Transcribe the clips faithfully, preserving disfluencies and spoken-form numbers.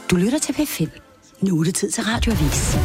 Du lytter til P fem. Nu er det tid til Radioavis.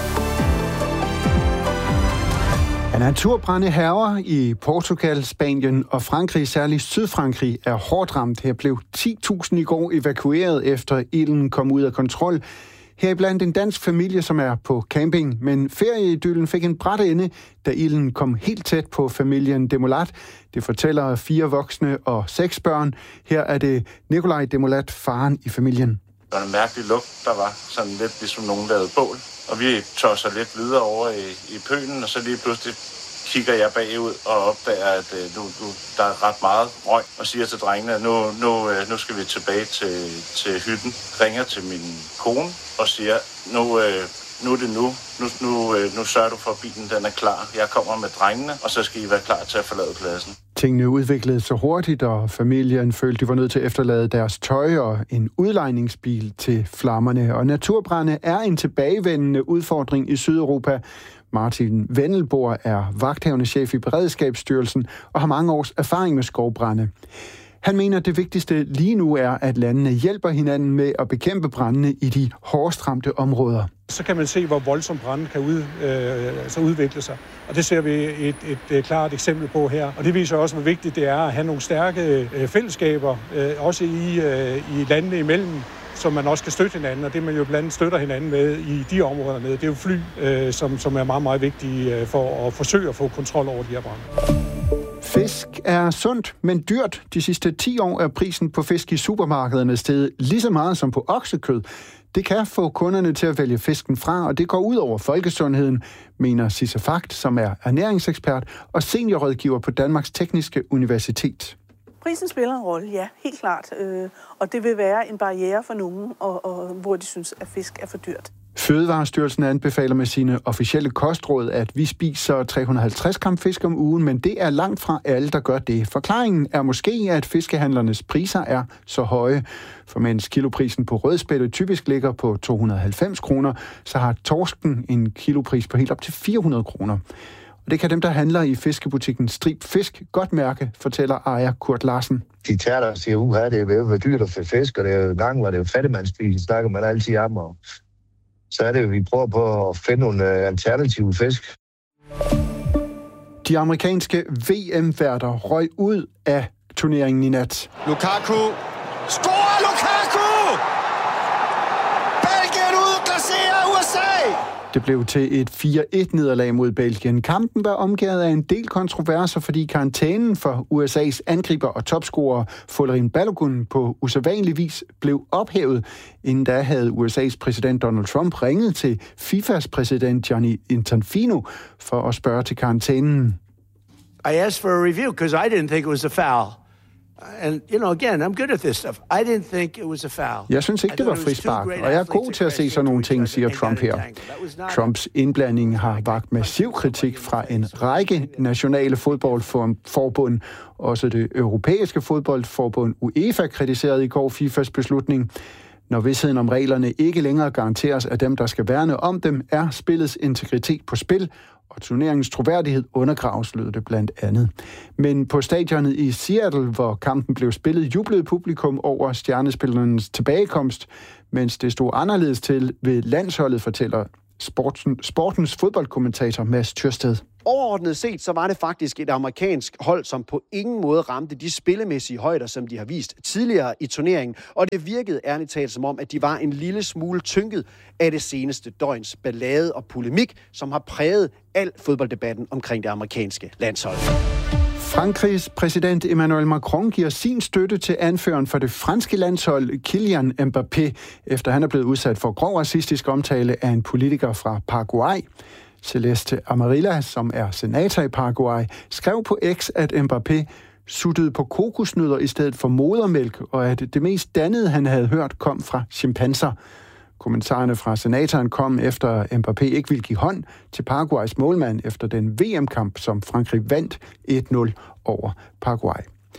Naturbrande hærger i Portugal, Spanien og Frankrig, særligt Sydfrankrig, er hårdt ramt. Her blev ti tusind i går evakueret efter ilden kom ud af kontrol. Heriblandt en dansk familie, som er på camping, men ferieidyllen fik en brat ende, da ilden kom helt tæt på familien Demolat. Det fortæller fire voksne og seks børn. Her er det Nikolaj Demolat, faren i familien. Der var en mærkelig lugt, der var sådan lidt ligesom nogen lavede bål. Og vi tosser lidt videre over i, i pølen, og så lige pludselig kigger jeg bagud og opdager, at nu, nu, der er ret meget røg, og siger til drengene, at nu, nu, nu skal vi tilbage til, til hytten. Ringer til min kone og siger, nu, nu er det nu. Nu, nu, nu sørger du for, at bilen den er klar. Jeg kommer med drengene, og så skal I være klar til at forlade pladsen. Tingene udviklede sig hurtigt, og familien følte, de var nødt til at efterlade deres tøj og en udlejningsbil til flammerne. Og naturbrande er en tilbagevendende udfordring i Sydeuropa. Martin Wendelbohr er vagthavende chef i Beredskabsstyrelsen og har mange års erfaring med skovbrande. Han mener, at det vigtigste lige nu er, at landene hjælper hinanden med at bekæmpe brandene i de hårdest ramte områder. Så kan man se, hvor voldsomt branden kan ud, øh, så udvikle sig. Og det ser vi et, et, et klart eksempel på her. Og det viser også, hvor vigtigt det er at have nogle stærke øh, fællesskaber, øh, også i, øh, i landene imellem, som man også kan støtte hinanden, og det man jo blandt andet støtter hinanden med i de områder med, det er jo fly, øh, som, som er meget, meget vigtige øh, for at forsøge at få kontrol over de her brande. Fisk er sundt, men dyrt. De sidste ti år er prisen på fisk i supermarkederne steget lige så meget som på oksekød. Det kan få kunderne til at vælge fisken fra, og det går ud over folkesundheden, mener Sisse Fagt, som er ernæringsekspert og seniorrådgiver på Danmarks Tekniske Universitet. Prisen spiller en rolle, ja, helt klart. Øh, og det vil være en barriere for nogen, og, og, hvor de synes, at fisk er for dyrt. Fødevarestyrelsen anbefaler med sine officielle kostråd, at vi spiser tre hundrede og halvtreds gram fisk om ugen, men det er langt fra alle, der gør det. Forklaringen er måske, at fiskehandlernes priser er så høje. For mens kiloprisen på rødspætte typisk ligger på to hundrede og halvfems kroner, så har torsken en kilopris på helt op til fire hundrede kroner. Og det kan dem, der handler i fiskebutikken Strib Fisk, godt mærke, fortæller ejer Kurt Larsen. De tager der og siger, uha, det er jo dyrt at få fisk, og det er jo gang, hvor det er jo fattigmandsspil, snakker man altid om, og så er det jo, vi prøver på at finde nogle alternative fisk. De amerikanske V M-værter røg ud af turneringen i nat. Lukaku! Scorer Lukaku! Belgien udklasserer U S A! Det blev til et fire et nederlag mod Belgien. Kampen var omgivet af en del kontroverser, fordi karantænen for U S A's angriber og topscorer Folarin Balogun på usædvanlig vis blev ophævet. Inden da havde U S A's præsident Donald Trump ringet til FIFAs præsident Gianni Infantino for at spørge til karantænen. I asked for a review because I didn't think it was a foul. And, you know, again, I'm good at this stuff. I didn't think it was a foul. Jeg synes ikke, det var frispark, og jeg er god til at se sådan nogle ting, siger Trump her. Trumps indblanding har vakt massiv kritik fra en række nationale fodboldforbund. Også det europæiske fodboldforbund UEFA kritiserede i går FIFAs beslutning. Når vidstheden om reglerne ikke længere garanteres af dem, der skal værne om dem, er spillets integritet på spil, og turneringens troværdighed undergraves, lød det blandt andet. Men på stadionet i Seattle, hvor kampen blev spillet, jublede publikum over stjernespillernes tilbagekomst, mens det stod anderledes til ved landsholdet, fortæller sporten, sportens fodboldkommentator Mads Thyrsted. Overordnet set, så var det faktisk et amerikansk hold, som på ingen måde ramte de spillemæssige højder, som de har vist tidligere i turneringen. Og det virkede ærligt talt som om, at de var en lille smule tynket af det seneste døgns ballade og polemik, som har præget al fodbolddebatten omkring det amerikanske landshold. Frankrigs præsident Emmanuel Macron giver sin støtte til anføreren for det franske landshold Kylian Mbappé, efter han er blevet udsat for grov racistisk omtale af en politiker fra Paraguay. Celeste Amarilla, som er senator i Paraguay, skrev på X, at Mbappé suttede på kokosnødder i stedet for modermælk, og at det mest dannede, han havde hørt, kom fra chimpanser. Kommentarerne fra senatoren kom efter Mbappé ikke ville give hånd til Paraguays målmand efter den V M-kamp, som Frankrig vandt et nul over Paraguay.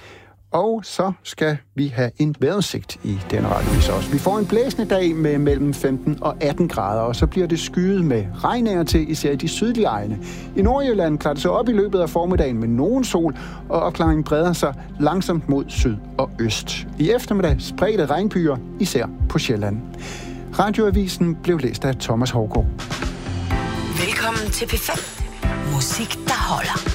Og så skal vi have en vejrudsigt i denne radiovis også. Vi får en blæsende dag med mellem femten og atten grader, og så bliver det skyet med regn af til, især i de sydlige egne. I Nordjylland klarer det sig op i løbet af formiddagen med nogen sol, og opklaringen breder sig langsomt mod syd og øst. I eftermiddag spredte regnbyger, især på Sjælland. Radioavisen blev læst af Thomas Hougaard. Velkommen til P fem. Musik, der holder.